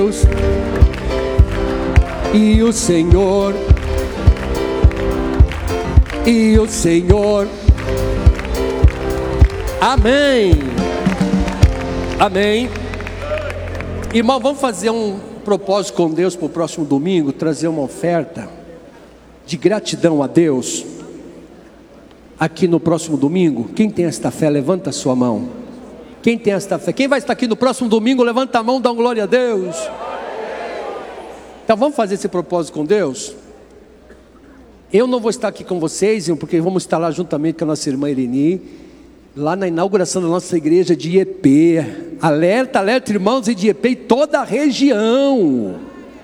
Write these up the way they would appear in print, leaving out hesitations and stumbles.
E o Senhor, amém, amém. Irmão, vamos fazer um propósito com Deus para o próximo domingo, trazer uma oferta de gratidão a Deus, aqui no próximo domingo. Quem tem esta fé, levanta a sua mão. Quem tem esta fé? Quem vai estar aqui no próximo domingo, levanta a mão, dá uma glória a Deus. Então vamos fazer esse propósito com Deus. Eu não vou estar aqui com vocês, porque vamos estar lá juntamente com a nossa irmã Ireni, lá na inauguração da nossa igreja de Iepê. Alerta, alerta, irmãos de Iepê e toda a região.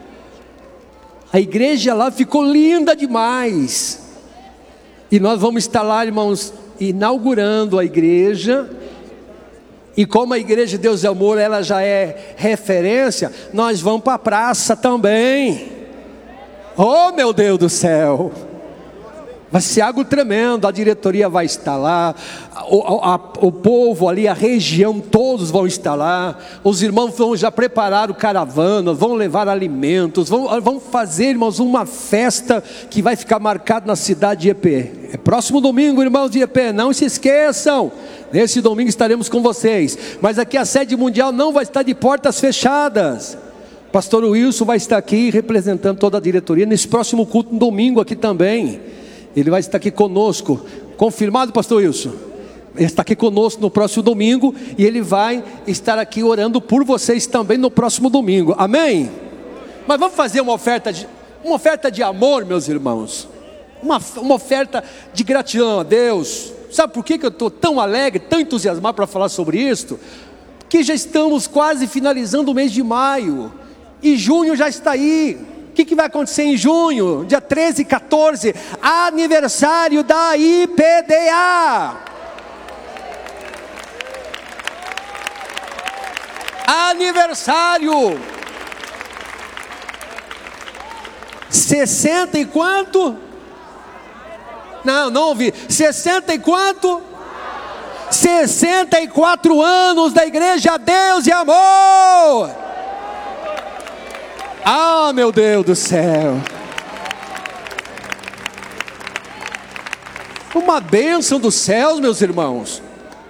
A igreja lá ficou linda demais. E nós vamos estar lá, irmãos, inaugurando a igreja. E como a igreja de Deus é Amor, ela já é referência, nós vamos para a praça também. Oh, meu Deus do céu! Vai ser algo tremendo. A diretoria vai estar lá, o povo ali, a região, todos vão estar lá. Os irmãos vão já preparar o caravana, vão levar alimentos, vão fazer, irmãos, uma festa que vai ficar marcada na cidade de Iepê. É próximo domingo, irmãos de Iepê, não se esqueçam. Nesse domingo estaremos com vocês. Mas aqui a sede mundial não vai estar de portas fechadas. Pastor Wilson vai estar aqui representando toda a diretoria nesse próximo culto, no domingo aqui também. Ele vai estar aqui conosco. Confirmado, pastor Wilson? Ele está aqui conosco no próximo domingo. E ele vai estar aqui orando por vocês também no próximo domingo. Amém? Mas vamos fazer uma oferta de amor, meus irmãos. Uma oferta de gratidão a Deus. Sabe por que eu estou tão alegre, tão entusiasmado para falar sobre isso? Porque já estamos quase finalizando o mês de maio. E junho já está aí. O que vai acontecer em junho? Dia 13 e 14, aniversário da IPDA. Aniversário. 60 e quanto? Não ouvi. 60 e quanto? 64 anos da igreja Deus e Amor. Ah, meu Deus do céu. Uma bênção dos céus, meus irmãos.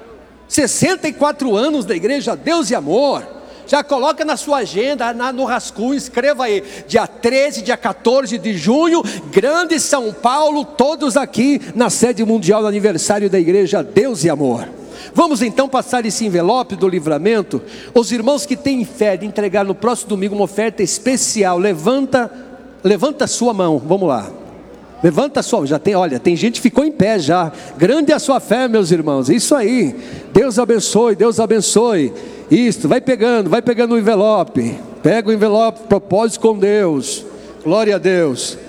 64 anos da igreja Deus e Amor. Já coloca na sua agenda, no rascunho, escreva aí. Dia 13, dia 14 de junho, Grande São Paulo, todos aqui na sede mundial do aniversário da igreja Deus e Amor. Vamos então passar esse envelope do livramento. Os irmãos que têm fé de entregar no próximo domingo uma oferta especial, levanta a sua mão, vamos lá. Levanta a sua, tem gente que ficou em pé já. Grande é a sua fé, meus irmãos, isso aí. Deus abençoe, Deus abençoe. Isso, vai pegando o envelope. Pega o envelope, propósito com Deus. Glória a Deus.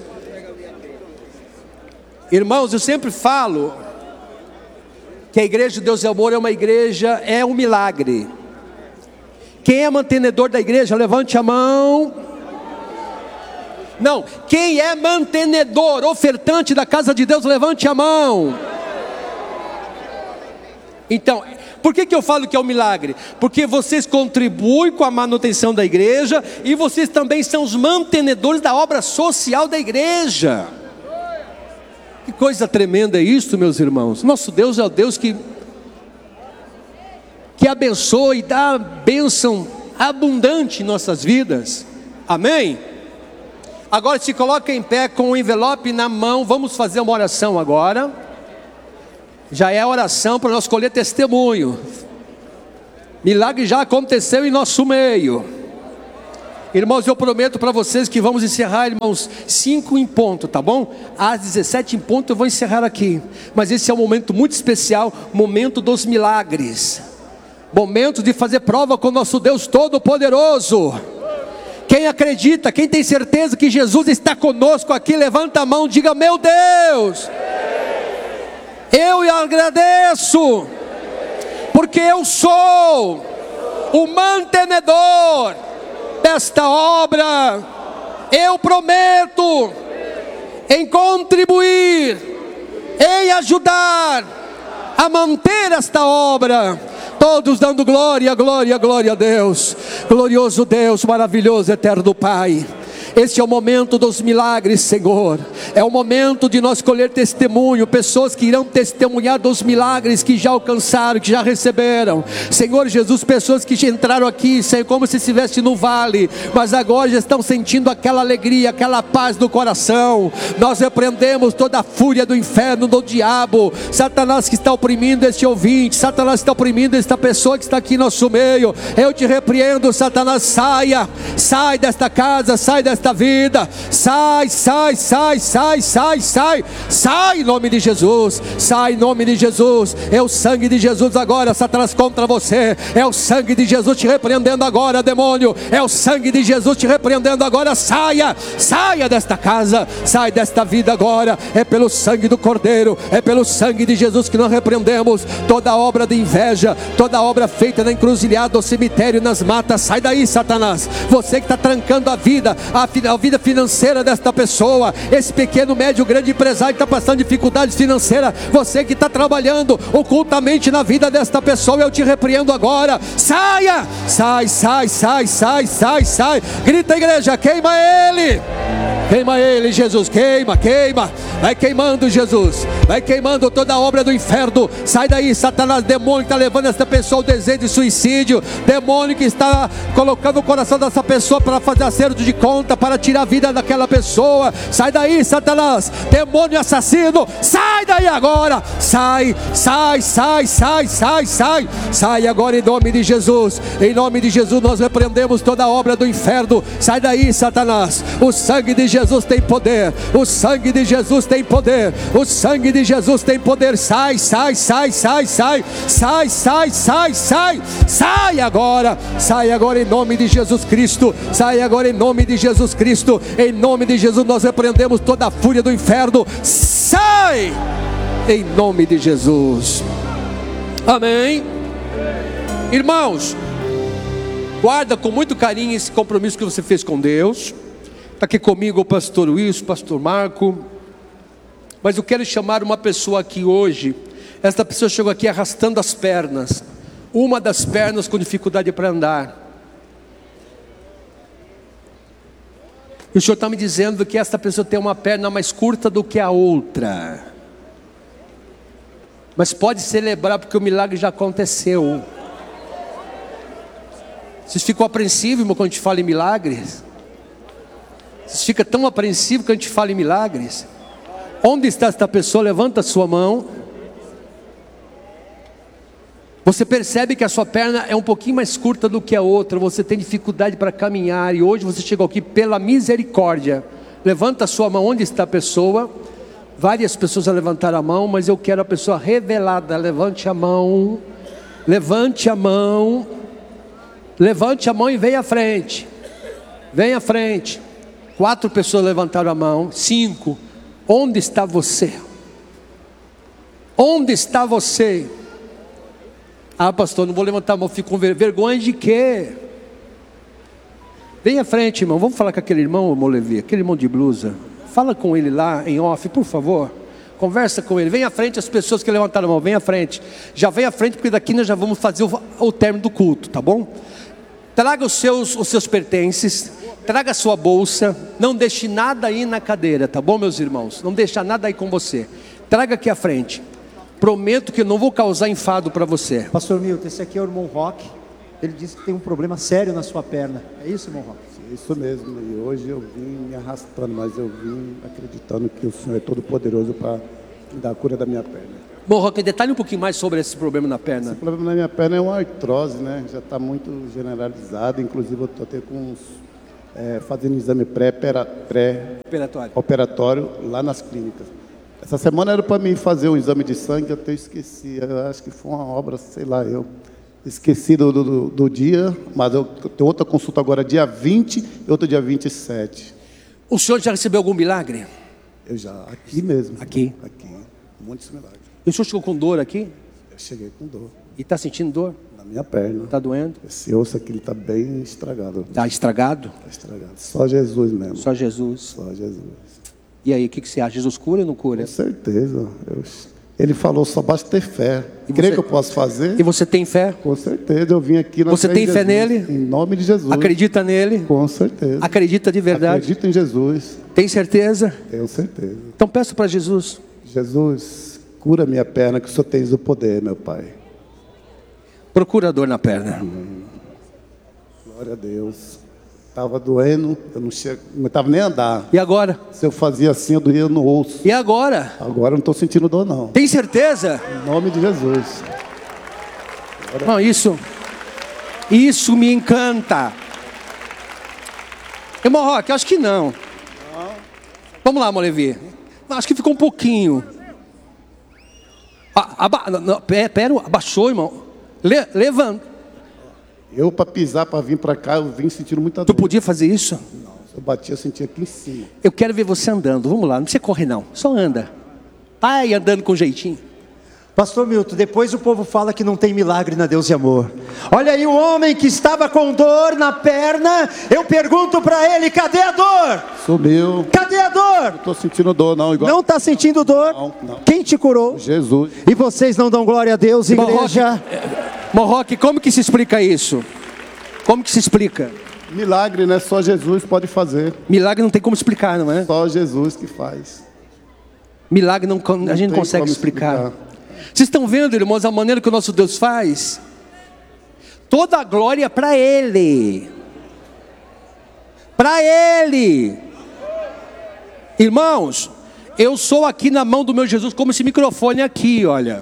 Irmãos, eu sempre falo que a igreja de Deus e Amor é uma igreja, é um milagre. Quem é mantenedor da igreja, levante a mão. Não, quem é mantenedor, ofertante da casa de Deus, levante a mão. Então, por que eu falo que é um milagre? Porque vocês contribuem com a manutenção da igreja e vocês também são os mantenedores da obra social da igreja. Que coisa tremenda é isso, meus irmãos. Nosso Deus é o Deus que abençoa e dá bênção abundante em nossas vidas. Amém? Agora se coloca em pé com o envelope na mão. Vamos fazer uma oração agora. Já é a oração para nós colher testemunho. Milagre já aconteceu em nosso meio. Irmãos, eu prometo para vocês que vamos encerrar, irmãos, 5 em ponto, tá bom? Às 17 em ponto eu vou encerrar aqui. Mas esse é um momento muito especial, momento dos milagres. Momento de fazer prova com o nosso Deus Todo-Poderoso. Quem acredita, quem tem certeza que Jesus está conosco aqui, levanta a mão, diga: meu Deus, eu agradeço, porque eu sou o mantenedor desta obra. Eu prometo em contribuir, em ajudar a manter esta obra Todos dando glória, glória, glória a Deus. Glorioso Deus, maravilhoso, eterno Pai. Este é o momento dos milagres, Senhor. É o momento de nós colher testemunho, pessoas que irão testemunhar dos milagres que já alcançaram, que já receberam. Senhor Jesus, pessoas que já entraram aqui, Senhor, como se estivesse no vale, mas agora já estão sentindo aquela alegria, aquela paz no coração. Nós repreendemos toda a fúria do inferno, do diabo, Satanás que está oprimindo este ouvinte, Satanás que está oprimindo esta pessoa que está aqui em nosso meio. Eu te repreendo, Satanás, sai desta casa, sai desta vida, sai em nome de Jesus, sai em nome de Jesus. É o sangue de Jesus agora, Satanás, contra você. É o sangue de Jesus te repreendendo agora, demônio. É o sangue de Jesus te repreendendo agora. Saia desta casa, sai desta vida agora. É pelo sangue do Cordeiro, é pelo sangue de Jesus que nós repreendemos toda obra de inveja, toda obra feita na encruzilhada, no cemitério, nas matas. Sai daí, Satanás, você que está trancando a vida financeira desta pessoa, esse pequeno, médio, grande empresário que está passando dificuldades financeiras, você que está trabalhando ocultamente na vida desta pessoa, eu te repreendo agora. Sai, grita, igreja, queima ele, Jesus, queima, vai queimando, Jesus, vai queimando toda a obra do inferno. Sai daí, Satanás, demônio que está levando essa pessoa ao desejo de suicídio, demônio que está colocando o coração dessa pessoa para fazer acerto de conta, para tirar a vida daquela pessoa. Sai daí, Satanás, demônio assassino, sai daí agora, sai agora em nome de Jesus. Em nome de Jesus nós repreendemos toda a obra do inferno. Sai daí, Satanás, o sangue de Jesus tem poder, o sangue de Jesus tem poder, o sangue de Jesus tem poder. Sai agora em nome de Jesus Cristo, sai agora em nome de Jesus Cristo. Em nome de Jesus nós repreendemos toda a fúria do inferno. Sai em nome de Jesus. Amém. Irmãos, guarda com muito carinho esse compromisso que você fez com Deus. Está aqui comigo o pastor Wilson, o pastor Marco. Mas eu quero chamar uma pessoa aqui hoje. Esta pessoa chegou aqui arrastando as pernas, uma das pernas com dificuldade para andar. E o Senhor está me dizendo que esta pessoa tem uma perna mais curta do que a outra. Mas pode celebrar porque o milagre já aconteceu. Vocês ficam apreensivos, irmão, quando a gente fala em milagres? Vocês ficam tão apreensivos quando a gente fala em milagres? Onde está esta pessoa? Levanta a sua mão. Você percebe que a sua perna é um pouquinho mais curta do que a outra. Você tem dificuldade para caminhar. E hoje você chegou aqui pela misericórdia. Levanta a sua mão. Onde está a pessoa? Várias pessoas já levantaram a mão, mas eu quero a pessoa revelada. Levante a mão. Levante a mão. Levante a mão e venha à frente. Venha à frente. 4 pessoas levantaram a mão. 5. Onde está você? Onde está você? Ah, pastor, não vou levantar a mão, fico com vergonha de quê? Vem à frente, irmão. Vamos falar com aquele irmão, irmão Levi, aquele irmão de blusa. Fala com ele lá em off, por favor. Conversa com ele. Vem à frente as pessoas que levantaram a mão. Vem à frente. Já vem à frente, porque daqui nós já vamos fazer o término do culto, tá bom? Traga os seus pertences. Traga a sua bolsa. Não deixe nada aí na cadeira, tá bom, meus irmãos? Não deixa nada aí com você. Traga aqui à frente. Prometo que eu não vou causar enfado para você. Pastor Milton, esse aqui é o irmão Roque. Ele disse que tem um problema sério na sua perna. É isso, irmão Roque? Isso mesmo. E hoje eu vim me arrastando, mas eu vim acreditando que o Senhor é todo poderoso para dar a cura da minha perna. Bom, Roque, detalhe um pouquinho mais sobre esse problema na perna. Esse problema na minha perna é uma artrose, né? Já está muito generalizado. Inclusive eu estou até com fazendo um exame pré-operatório lá nas clínicas. Essa semana era para mim fazer um exame de sangue, eu até esqueci. Eu acho que foi uma obra, sei lá, eu esqueci do dia, mas eu tenho outra consulta agora dia 20 e outra dia 27. O senhor já recebeu algum milagre? Eu já, aqui mesmo. Aqui? Aqui, muitos milagres. E o senhor chegou com dor aqui? Eu cheguei com dor. E está sentindo dor? Na minha perna. Está doendo? Esse osso aqui está bem estragado. Está estragado? Está estragado. Só Jesus mesmo. Só Jesus. Só Jesus. E aí, o que você acha? Jesus cura ou não cura? Com certeza. Ele falou, só basta ter fé. Crê que eu posso fazer? E você tem fé? Com certeza, eu vim aqui na Você fé tem em fé Jesus, nele? Em nome de Jesus. Acredita nele? Com certeza. Acredita de verdade? Acredito em Jesus. Tem certeza? Tenho certeza. Então peça para Jesus. Jesus, cura minha perna, que o Senhor tens o poder, meu Pai. Procura dor na perna. Glória a Deus. Estava doendo, eu não estava nem a andar. E agora? Se eu fazia assim, eu doía no osso. E agora? Agora eu não estou sentindo dor, não. Tem certeza? Em nome de Jesus. Não, isso me encanta. Irmão Roque, acho que não. Vamos lá, Molevi. Acho que ficou um pouquinho. Pera, abaixou, irmão. Levanta. Eu, para pisar, para vir para cá, eu vim sentindo muita Tu dor. podia fazer isso? Não, se eu batia, eu sentia aqui em cima. Eu quero ver você andando. Vamos lá, não precisa correr não. Só anda. Vai andando com jeitinho. Pastor Milton, depois o povo fala que não tem milagre na Deus e Amor. Olha aí o homem que estava com dor na perna. Eu pergunto para ele, cadê a dor? Sumiu. Cadê a dor? Não estou sentindo dor, não. Igual... Não está sentindo dor? Não. Quem te curou? Jesus. E vocês não dão glória a Deus, igreja? Morroque, como que se explica isso? Como que se explica? Milagre, né? Só Jesus pode fazer. Milagre não tem como explicar, não é? Só Jesus que faz. Milagre a gente não tem consegue como explicar. Vocês estão vendo, irmãos, a maneira que o nosso Deus faz? Toda a glória é para Ele. Para Ele. Irmãos, eu sou aqui na mão do meu Jesus, como esse microfone aqui, olha.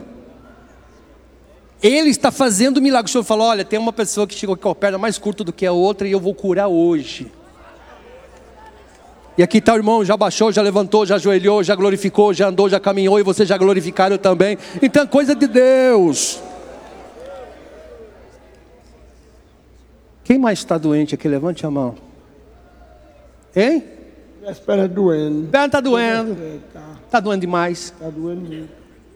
Ele está fazendo milagre. O Senhor falou, olha, tem uma pessoa que chegou com a perna mais curta do que a outra e eu vou curar hoje. E aqui está o irmão, já baixou, já levantou, já ajoelhou, já glorificou, já andou, já caminhou, e vocês já glorificaram também. Então é coisa de Deus. Quem mais está doente aqui? Levante a mão. Hein? Minhas pernas doendo. Perna está doendo. Está doendo demais. Está doendo muito.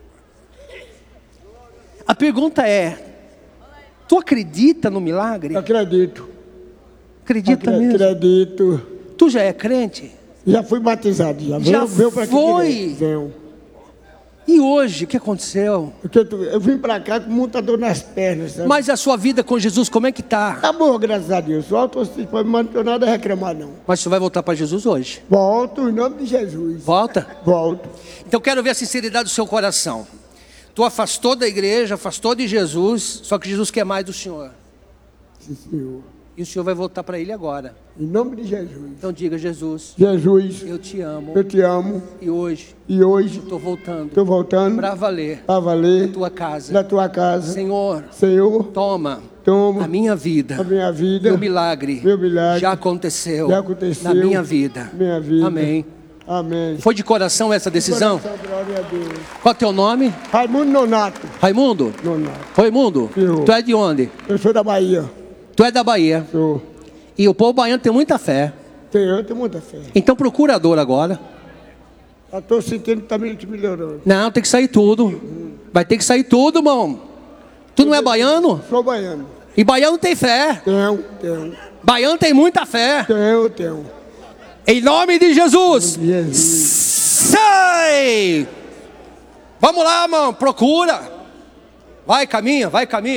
A pergunta é, tu acredita no milagre? Acredito. Acredita mesmo? Acredito. Tu já é crente? Já fui batizado. Já Veio pra aqui foi? direto. Venho. E hoje, o que aconteceu? Porque eu vim pra cá com muita dor nas pernas, sabe? Mas a sua vida com Jesus, como é que tá? Tá bom, graças a Deus. Volto, não tenho nada a reclamar, não. Mas você vai voltar para Jesus hoje? Volto em nome de Jesus. Volta? Volto. Então eu quero ver a sinceridade do seu coração. Tu afastou da igreja, afastou de Jesus, só que Jesus quer mais do Senhor. Sim, Senhor. E o Senhor vai voltar para Ele agora. Em nome de Jesus. Então diga, Jesus, Jesus, eu te amo. eu te amo. E hoje, E hoje estou voltando estou voltando para valer para valer na tua casa. na tua casa. Senhor, Senhor, toma toma a minha vida. a minha vida. Meu milagre, Meu milagre já aconteceu, já aconteceu na minha vida. minha vida. Amém. Amém. Foi de coração essa decisão? Coração, glória a Deus. Qual é o teu nome? Raimundo Nonato. Raimundo? Nonato. Raimundo? Eu. Tu é de onde? Eu sou da Bahia. Tu é da Bahia. Sou. E o povo baiano tem muita fé. Eu tenho muita fé. Então procura a dor agora. Já estou sentindo que está me melhorando. Não, tem que sair tudo. Vai ter que sair tudo, irmão. Tu não é baiano? Sou baiano. E baiano tem fé. Tenho. Baiano tem muita fé. Tenho. Em nome de Jesus. Jesus. Sai! Vamos lá, irmão. Procura. Vai, caminha.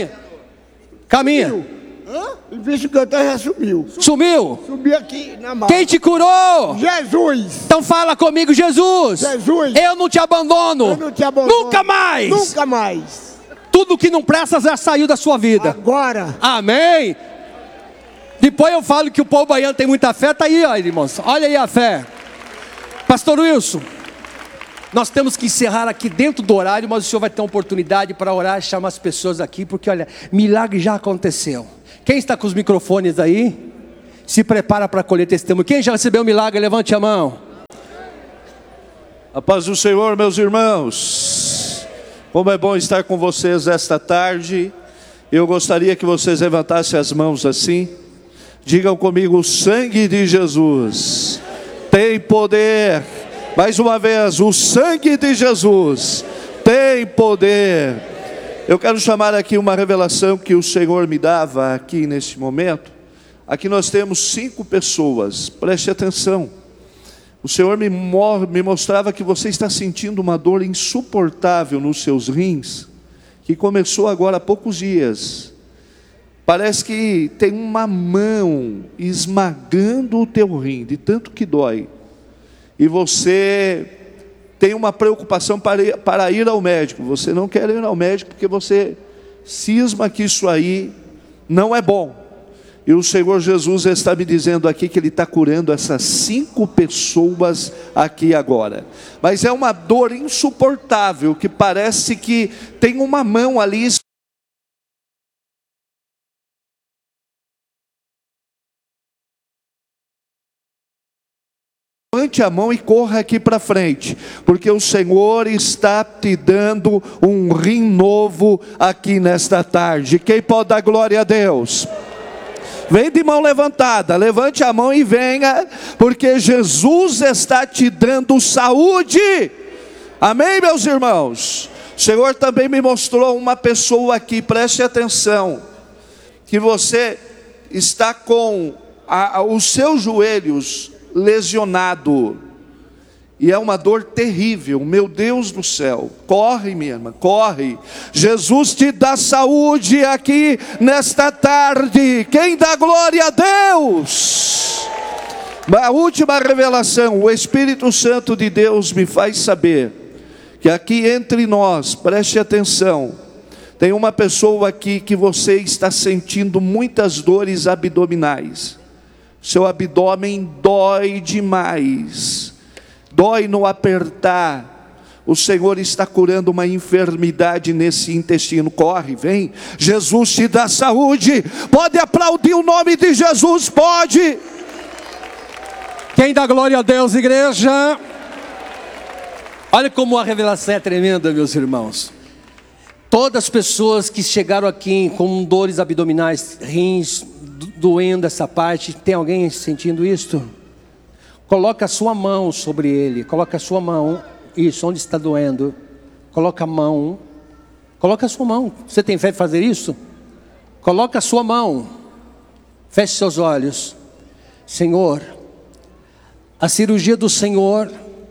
Caminha. O bicho cantar já sumiu. Sumiu? Subi aqui na mão. Quem te curou? Jesus. Então fala comigo, Jesus. Jesus. Eu não te abandono. Eu não te abandono. Nunca mais. Nunca mais. Tudo que não presta já saiu da sua vida. Agora. Amém. Depois eu falo que o povo baiano tem muita fé. Tá aí, ó, irmãos. Olha aí a fé. Pastor Wilson, nós temos que encerrar aqui dentro do horário, mas o senhor vai ter uma oportunidade para orar e chamar as pessoas aqui, porque olha, milagre já aconteceu. Quem está com os microfones aí, se prepara para colher testemunho. Quem já recebeu o milagre, levante a mão. A paz do Senhor, meus irmãos. Como é bom estar com vocês esta tarde. Eu gostaria que vocês levantassem as mãos assim. Digam comigo, o sangue de Jesus tem poder. Mais uma vez, o sangue de Jesus tem poder. Eu quero chamar aqui uma revelação que o Senhor me dava aqui neste momento. Aqui nós temos 5 pessoas, preste atenção. O Senhor me mostrava que você está sentindo uma dor insuportável nos seus rins, que começou agora há poucos dias. Parece que tem uma mão esmagando o teu rim, de tanto que dói. E você tem uma preocupação para ir ao médico. Você não quer ir ao médico porque você cisma que isso aí não é bom. E o Senhor Jesus está me dizendo aqui que Ele está curando essas 5 pessoas aqui agora. Mas é uma dor insuportável, que parece que tem uma mão ali. Levante a mão e corra aqui para frente, porque o Senhor está te dando um rim novo aqui nesta tarde. Quem pode dar glória a Deus? Vem de mão levantada, levante a mão e venha, porque Jesus está te dando saúde. Amém, meus irmãos? O Senhor também me mostrou uma pessoa aqui, preste atenção, que você está com os seus joelhos lesionado, e é uma dor terrível. Meu Deus do céu, corre minha irmã, corre. Jesus te dá saúde aqui nesta tarde. Quem dá glória a Deus? A última revelação, o Espírito Santo de Deus me faz saber que aqui entre nós, preste atenção, tem uma pessoa aqui que você está sentindo muitas dores abdominais. Seu abdômen dói demais, dói no apertar. O Senhor está curando uma enfermidade nesse intestino. Corre, vem, Jesus te dá saúde. Pode aplaudir o nome de Jesus, pode. Quem dá glória a Deus, igreja? Olha como a revelação é tremenda, meus irmãos. Todas as pessoas que chegaram aqui com dores abdominais, rins doendo essa parte, tem alguém sentindo isto? Coloca a sua mão sobre ele, coloca a sua mão, isso, onde está doendo, coloca a mão, coloca a sua mão. Você tem fé em fazer isso? Coloca a sua mão, feche seus olhos. Senhor, a cirurgia do Senhor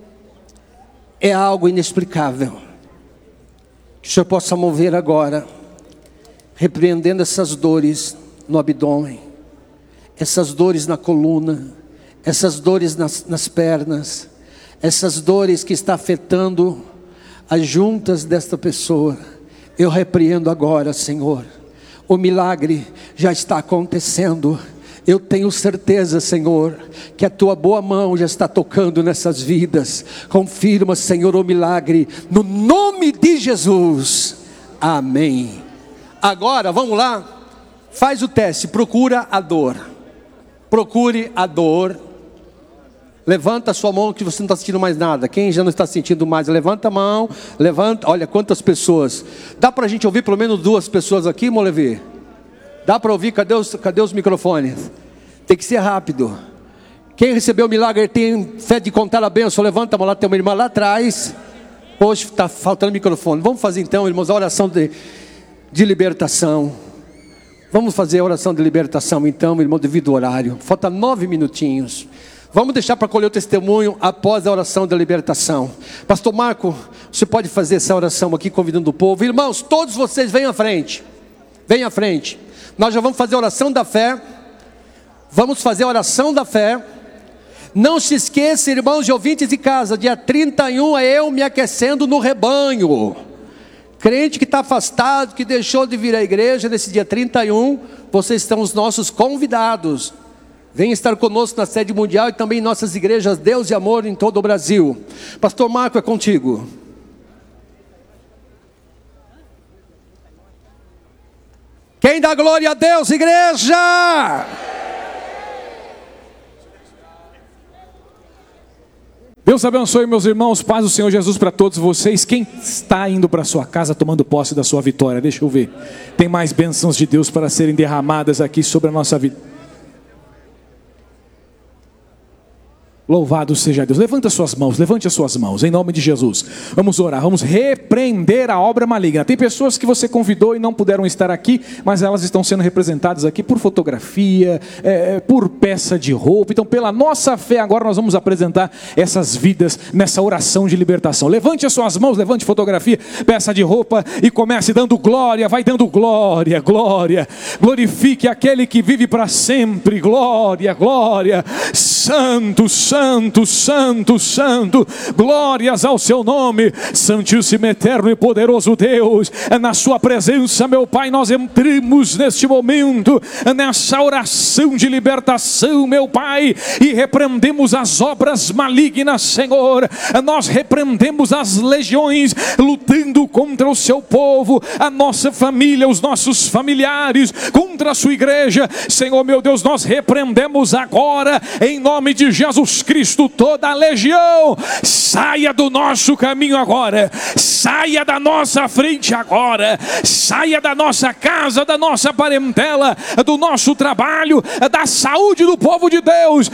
é algo inexplicável. Que o Senhor possa mover agora, repreendendo essas dores no abdômen, essas dores na coluna, essas dores nas pernas, essas dores que está afetando as juntas desta pessoa. Eu repreendo agora, Senhor. O milagre já está acontecendo. Eu tenho certeza, Senhor, que a Tua boa mão já está tocando nessas vidas. Confirma, Senhor, o milagre, no nome de Jesus. Amém. Agora, vamos lá. Faz o teste, procura a dor. Procure a dor. Levanta a sua mão que você não está sentindo mais nada. Quem já não está sentindo mais, levanta a mão. Levanta, olha quantas pessoas. Dá para a gente ouvir pelo menos 2 pessoas aqui, Molevi? Dá para ouvir? Cadê os microfones? Tem que ser rápido. Quem recebeu o milagre tem fé de contar a bênção. Levanta a mão, lá tem uma irmã lá atrás. Hoje está faltando microfone. Vamos fazer então, irmãos, a oração de libertação. Vamos fazer a oração de libertação então, irmão, devido ao horário. Falta 9 minutinhos. Vamos deixar para colher o testemunho após a oração da libertação. Pastor Marco, você pode fazer essa oração aqui, convidando o povo. Irmãos, todos vocês venham à frente. Venham à frente. Nós já vamos fazer a oração da fé. Vamos fazer a oração da fé. Não se esqueça, irmãos e ouvintes de casa, dia 31 é eu me aquecendo no rebanho. Crente que está afastado, que deixou de vir à igreja nesse dia 31, vocês são os nossos convidados. Venha estar conosco na sede mundial e também em nossas igrejas Deus e Amor em todo o Brasil. Pastor Marco, é contigo. Quem dá glória a Deus, igreja? Deus abençoe, meus irmãos, paz do Senhor Jesus para todos vocês. Quem está indo para sua casa tomando posse da sua vitória? Deixa eu ver. Tem mais bênçãos de Deus para serem derramadas aqui sobre a nossa vida. Louvado seja Deus. Levante as suas mãos, em nome de Jesus. Vamos orar, vamos repreender a obra maligna. Tem pessoas que você convidou e não puderam estar aqui, mas elas estão sendo representadas aqui por fotografia, por peça de roupa. Então, pela nossa fé, agora nós vamos apresentar essas vidas nessa oração de libertação. Levante as suas mãos, levante fotografia, peça de roupa e comece dando glória, vai dando glória, glória. Glorifique aquele que vive para sempre, glória, glória. Santo, santo, santo, santo, glórias ao seu nome, santíssimo, eterno e poderoso Deus. Na sua presença, meu Pai, nós entramos neste momento, nessa oração de libertação, meu Pai, e repreendemos as obras malignas, Senhor. Nós repreendemos as legiões lutando contra o seu povo, a nossa família, os nossos familiares, contra a sua igreja. Senhor, meu Deus, nós repreendemos agora, em nome de Jesus Cristo, toda a legião. Saia do nosso caminho agora, saia da nossa frente agora, saia da nossa casa, da nossa parentela, do nosso trabalho, da saúde do povo de Deus.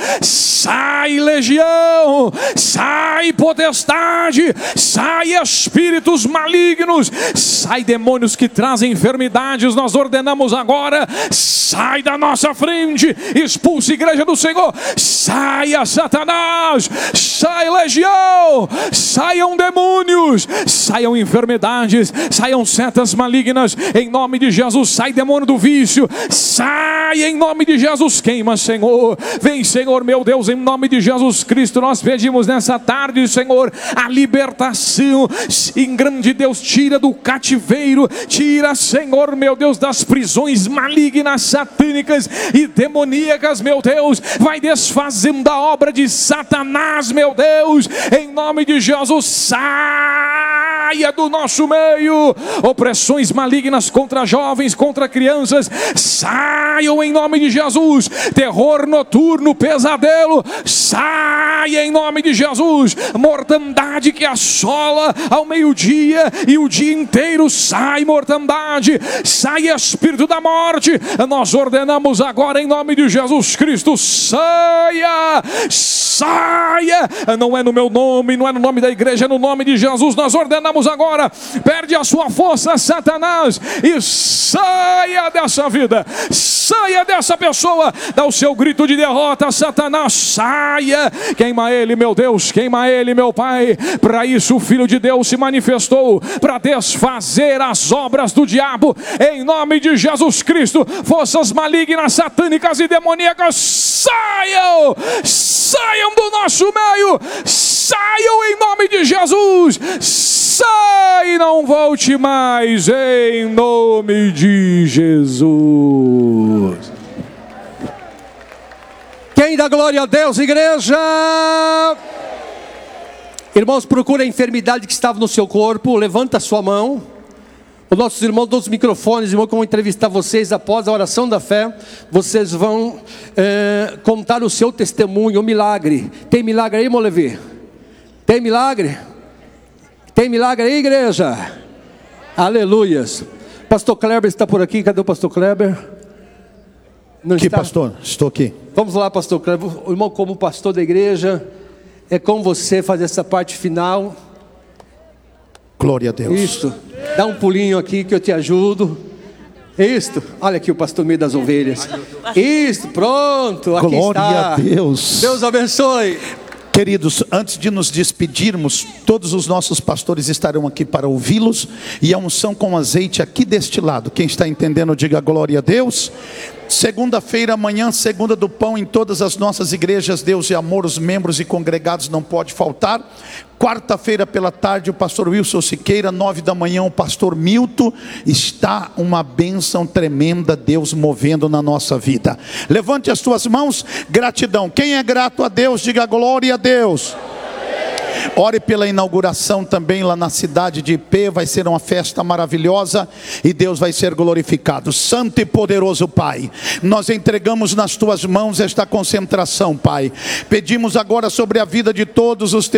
Sai legião, sai potestade, sai espíritos malignos, sai demônios que trazem enfermidades. Nós ordenamos agora, sai da nossa frente, expulse a igreja do Senhor. Saia Satanás, sai legião, saiam demônios, saiam enfermidades, saiam setas malignas, em nome de Jesus. Sai demônio do vício, sai em nome de Jesus. Queima, Senhor, vem, Senhor, meu Deus, em nome de Jesus Cristo. Nós pedimos nessa tarde, Senhor, a libertação. Em grande Deus, tira do cativeiro, tira, Senhor, meu Deus, das prisões malignas, satânicas e demoníacas, meu Deus. Vai desfazendo a obra de Satanás, meu Deus, em nome de Jesus. Saia do nosso meio, opressões malignas contra jovens, contra crianças, saiam em nome de Jesus. Terror noturno, pesadelo, saia em nome de Jesus. Mortandade que assola ao meio-dia e o dia inteiro, sai mortandade, sai espírito da morte. Nós ordenamos agora em nome de Jesus Cristo, saia, saia. Não é no meu nome, não é no nome da igreja, é no nome de Jesus. Nós ordenamos agora, perde a sua força, Satanás, e saia dessa vida, saia dessa pessoa. Dá o seu grito de derrota, Satanás, saia. Queima ele, meu Deus, queima ele, meu Pai. Para isso o Filho de Deus se manifestou, para desfazer as obras do diabo, em nome de Jesus Cristo. Forças malignas, satânicas e demoníacas, saiam, saiam do nosso meio, saiam em nome de Jesus. Sai e não volte mais, em nome de Jesus. Quem dá glória a Deus, igreja? Irmãos, procura a enfermidade que estava no seu corpo, levanta a sua mão. Os nossos irmãos dos microfones, irmãos, que vão entrevistar vocês após a oração da fé, vocês vão contar o seu testemunho, o milagre. Tem milagre aí, irmão Levi? Tem milagre? Tem milagre aí, igreja? Aleluias. Pastor Kleber está por aqui, cadê o pastor Kleber? Não aqui, está? pastor, estou aqui. Vamos lá, pastor Kleber. O irmão, como pastor da igreja, é com você fazer essa parte final. Glória a Deus. Isso, dá um pulinho aqui que eu te ajudo. Isto, olha aqui o pastor meio das ovelhas. Isto, pronto, aqui Glória está. a Deus. Deus abençoe. Queridos, antes de nos despedirmos, todos os nossos pastores estarão aqui para ouvi-los, e a unção com azeite aqui deste lado. Quem está entendendo, diga glória a Deus. Segunda-feira, amanhã, segunda do pão em todas as nossas igrejas, Deus e amor, os membros e congregados não pode faltar. Quarta-feira pela tarde, o pastor Wilson Siqueira, 9 da manhã, o pastor Milton. Está uma bênção tremenda, Deus movendo na nossa vida. Levante as tuas mãos, gratidão. Quem é grato a Deus, diga glória a Deus. Ore pela inauguração também lá na cidade de IP, vai ser uma festa maravilhosa e Deus vai ser glorificado. Santo e poderoso Pai, nós entregamos nas tuas mãos esta concentração, Pai. Pedimos agora sobre a vida de todos os teus